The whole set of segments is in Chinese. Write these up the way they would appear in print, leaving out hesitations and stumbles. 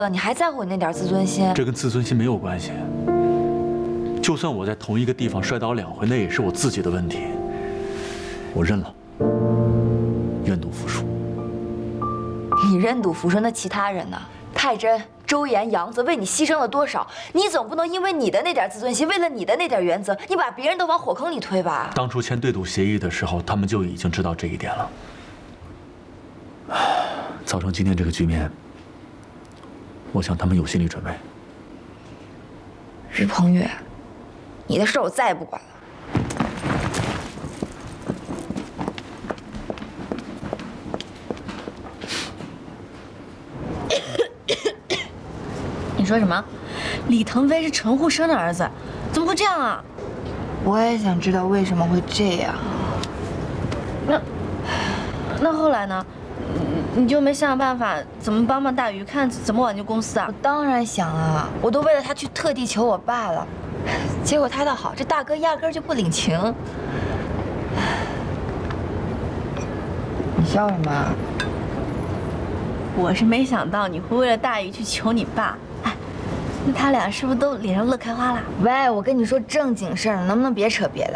你还在乎你那点自尊心？ 这跟自尊心没有关系。就算我在同一个地方摔倒2回，那也是我自己的问题。我认了，愿赌服输。 你认赌服输，那其他人呢？太真、周岩、杨子为你牺牲了多少？你总不能因为你的那点自尊心，为了你的那点原则，你把别人都往火坑里推吧？ 当初签对赌协议的时候，他们就已经知道这一点了。造成今天这个局面，我想他们有心理准备。 日鹏月，你的事我再也不管了。 你说什么？李腾飞是陈护生的儿子，怎么会这样啊？ 我也想知道为什么会这样。 那后来呢？你就没想办法怎么帮大鱼，看怎么挽救公司啊？ 我当然想啊，我都为了他去特地求我爸了，结果他倒好，这大哥压根儿就不领情。你笑什么？ 我是没想到你会为了大鱼去求你爸。哎，那他俩是不是都脸上乐开花了？ 喂，我跟你说正经事儿，能不能别扯别的？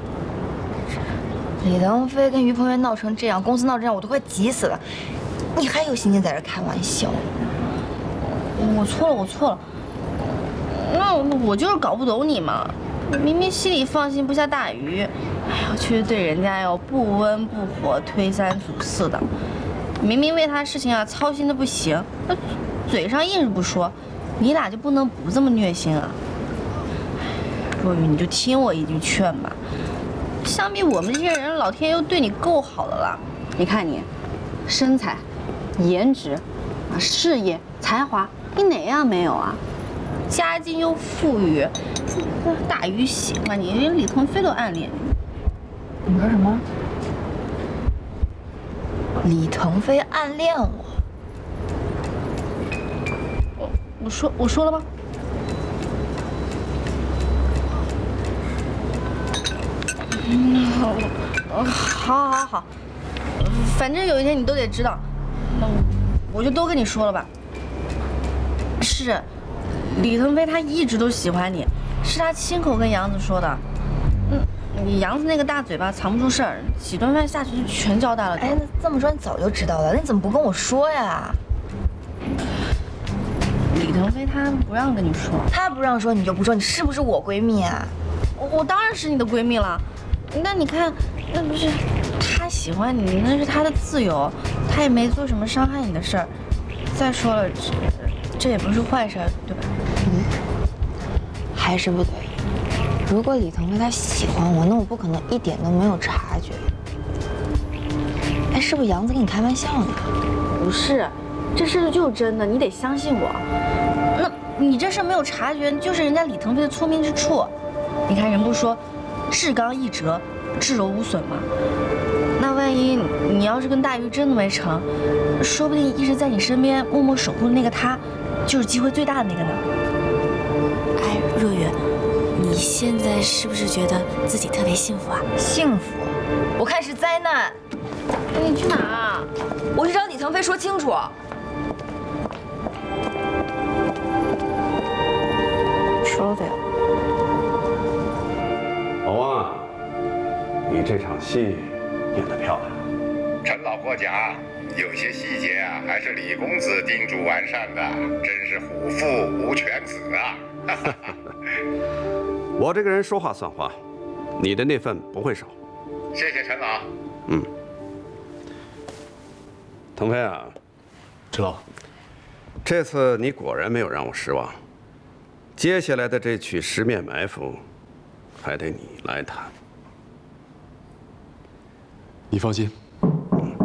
李腾飞跟于鹏元闹成这样，公司闹成这样，我都快急死了。你还有心情在这开玩笑？ 我错了。那我就是搞不懂你嘛。明明心里放心不下大鱼，哎呦，却对人家要不温不火、推三阻四的。明明为他事情啊操心的不行，那嘴上硬是不说，你俩就不能不这么虐心啊？若雨，你就听我一句劝吧。相比我们这些人，老天又对你够好的了。 你看你，身材、颜值、事业、才华，你哪样没有啊？ 家境又富裕，大鱼喜欢你，连李腾飞都暗恋你。 你说什么？李腾飞暗恋我？ 我说了吗？好，反正有一天你都得知道，那我就都跟你说了吧。是，李腾飞他一直都喜欢你，是他亲口跟杨子说的。杨子那个大嘴巴藏不住事儿，几顿饭下去就全交代了。 哎，那这么说你早就知道了，那你怎么不跟我说呀？ 李腾飞他不让跟你说， 他不让说你就不说，你是不是我闺蜜啊？ 我当然是你的闺蜜了。那你看，那不是他喜欢你，那是他的自由，他也没做什么伤害你的事儿。再说了，这也不是坏事，对吧？ 还是不对。如果李腾飞他喜欢我，那我不可能一点都没有察觉。哎，是不是杨子跟你开玩笑呢？ 不是，这事就是真的，你得相信我。那你这事没有察觉，就是人家李腾飞的聪明之处。你看人不说，至刚易折，至柔无损嘛。那万一你要是跟大鱼真的没成，说不定一直在你身边默默守护的那个他，就是机会最大的那个呢。 哎，若雨，你现在是不是觉得自己特别幸福啊？ 幸福？我看是灾难。 你去哪儿啊？ 我去找李腾飞说清楚。 说的呀。 老汪，你这场戏演得漂亮。 陈老过奖，有些细节啊，还是李公子叮嘱完善的，真是虎父无犬子啊！ 我这个人说话算话，你的那份不会少。 谢谢陈老。 腾飞啊， 知道。 这次你果然没有让我失望。接下来的这曲《十面埋伏》，还得你来弹。 你放心。